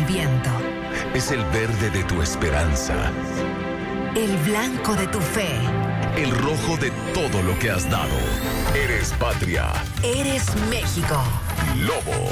del viento. Es el verde de tu esperanza. El blanco de tu fe. El rojo de todo lo que has dado. Eres patria. Eres México. Lobo.